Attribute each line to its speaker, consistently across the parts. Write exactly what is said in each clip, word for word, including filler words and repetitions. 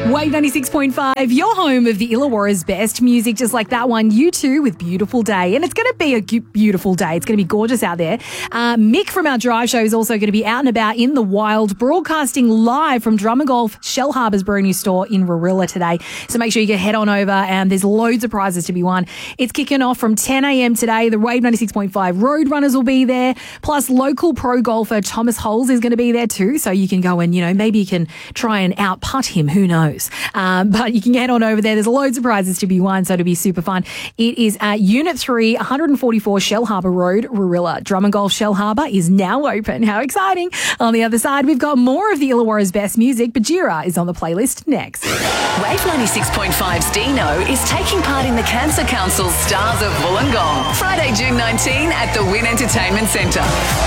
Speaker 1: Wave ninety-six point five, your home of the Illawarra's best music, just like that one, U two with Beautiful Day. And it's going to be a g- beautiful day. It's going to be gorgeous out there. Uh, Mick from our drive show is also going to be out and about in the wild, broadcasting live from Drum and Golf Shellharbour's brand new store in Warilla today. So make sure you can head on over, and there's loads of prizes to be won. It's kicking off from ten a.m. today. The Wave ninety-six point five Road Runners will be there. Plus, local pro golfer Thomas Holes is going to be there too. So you can go and, you know, maybe you can try and out-putt him. Who knows? Um, but you can get on over there. There's loads of prizes to be won, so it'll be super fun. It is at Unit three, one forty-four Shellharbour Road, Warilla. Drum and Golf Shellharbour is now open. How exciting. On the other side, we've got more of the Illawarra's best music. Bajira is on the playlist next.
Speaker 2: Wave ninety-six point five's Dino is taking part in the Cancer Council's Stars of Wollongong, Friday, June nineteenth at the Wynn Entertainment Centre.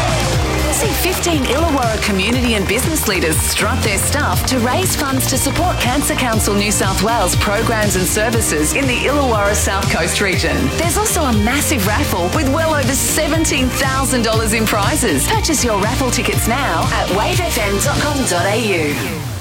Speaker 2: See fifteen Illawarra community and business leaders strut their stuff to raise funds to support Cancer Council New South Wales programs and services in the Illawarra South Coast region. There's also a massive raffle with well over seventeen thousand dollars in prizes. Purchase your raffle tickets now at wave f m dot com dot a u.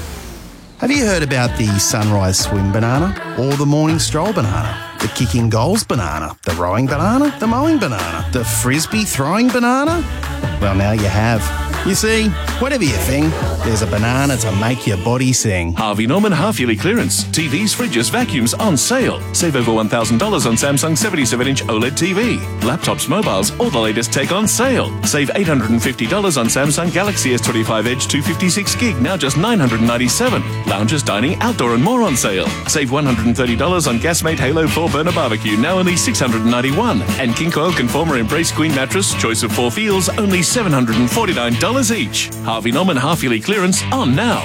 Speaker 3: Have you heard about the sunrise swim banana or the morning stroll banana? The kicking goals banana, the rowing banana, the mowing banana, the frisbee throwing banana? Well, now you have. You see, whatever you think, there's a banana to make your body sing.
Speaker 4: Harvey Norman half-yearly clearance. T Vs, fridges, vacuums on sale. Save over one thousand dollars on Samsung seventy-seven inch OLED T V. Laptops, mobiles, all the latest tech on sale. Save eight hundred fifty dollars on Samsung Galaxy S twenty-five Edge two fifty-six gig, now just nine hundred ninety-seven dollars. Lounges, dining, outdoor and more on sale. Save one hundred thirty dollars on Gasmate Halo four burner barbecue, now only six hundred ninety-one dollars. And King Coil Conformer Embrace Queen mattress, choice of four feels, only seven hundred forty-nine dollars each. Harvey Norman half-yearly clearance on now.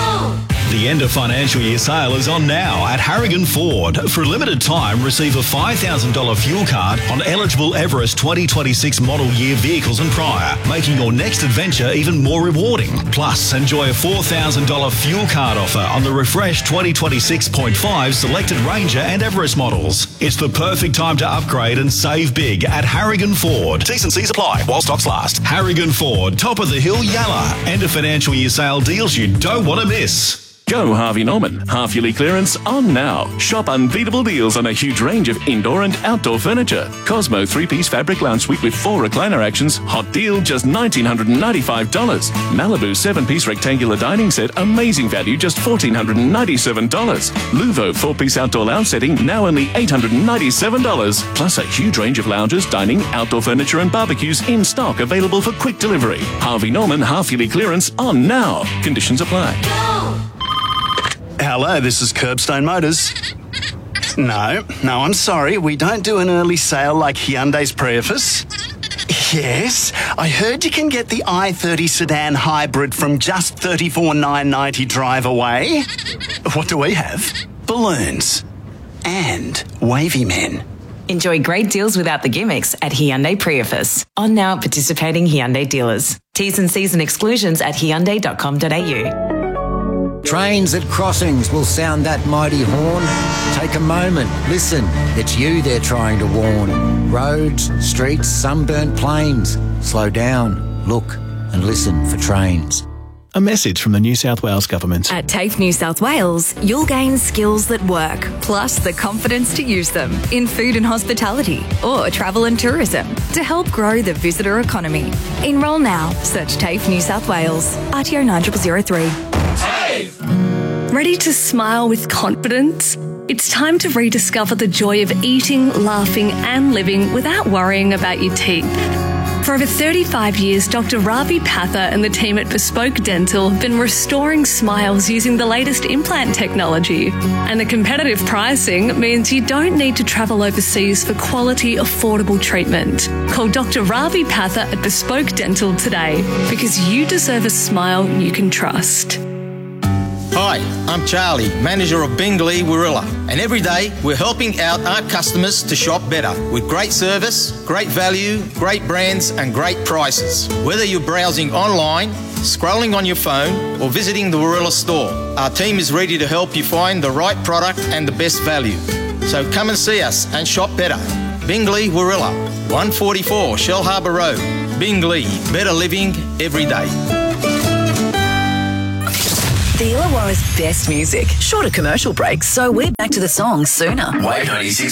Speaker 5: The end of financial year sale is on now at Harrigan Ford. For a limited time, receive a five thousand dollars fuel card on eligible Everest twenty twenty-six model year vehicles and prior, making your next adventure even more rewarding. Plus, enjoy a four thousand dollars fuel card offer on the refreshed twenty twenty-six point five selected Ranger and Everest models. It's the perfect time to upgrade and save big at Harrigan Ford. T's and C's apply while stocks last. Harrigan Ford, top of the hill, Yalla. End of financial year sale deals you don't want to miss.
Speaker 4: Go Harvey Norman. Half-yearly clearance on now. Shop unbeatable deals on a huge range of indoor and outdoor furniture. Cosmo three-piece fabric lounge suite with four recliner actions. Hot deal, just one thousand nine hundred ninety-five dollars. Malibu seven-piece rectangular dining set. Amazing value, just one thousand four hundred ninety-seven dollars. Luvo four-piece outdoor lounge setting. Now only eight hundred ninety-seven dollars. Plus a huge range of lounges, dining, outdoor furniture and barbecues in stock, available for quick delivery. Harvey Norman half-yearly clearance on now. Conditions apply.
Speaker 6: Hello, this is Curbstone Motors. No, no, I'm sorry. We don't do an early sale like Hyundai's Prius. Yes, I heard you can get the i thirty sedan hybrid from just thirty-four thousand nine hundred ninety drive away. What do we have? Balloons. And wavy men.
Speaker 2: Enjoy great deals without the gimmicks at Hyundai Prius. On now at participating Hyundai dealers. T's and C's and exclusions at hyundai dot com dot a u.
Speaker 7: Trains at crossings will sound that mighty horn. Take a moment, listen, it's you they're trying to warn. Roads, streets, sunburnt plains. Slow down, look and listen for trains.
Speaker 8: A message from the New South Wales Government.
Speaker 9: At TAFE New South Wales, you'll gain skills that work, plus the confidence to use them in food and hospitality or travel and tourism to help grow the visitor economy. Enrol now. Search TAFE New South Wales. R T O nine zero zero zero three.
Speaker 10: Ready to smile with confidence? It's time to rediscover the joy of eating, laughing and living without worrying about your teeth. For over thirty-five years, Doctor Ravi Patha and the team at Bespoke Dental have been restoring smiles using the latest implant technology. And the competitive pricing means you don't need to travel overseas for quality, affordable treatment. Call Doctor Ravi Patha at Bespoke Dental today, because you deserve a smile you can trust.
Speaker 11: Hi, I'm Charlie, manager of Bingley Warilla, and every day we're helping out our customers to shop better with great service, great value, great brands and great prices. Whether you're browsing online, scrolling on your phone or visiting the Warilla store, our team is ready to help you find the right product and the best value. So come and see us and shop better. Bingley Warilla, one forty-four Shellharbour Road. Bingley, better living every day.
Speaker 2: The Illawarra's best music. Shorter commercial breaks, so we're back to the songs sooner.
Speaker 12: Wave ninety-six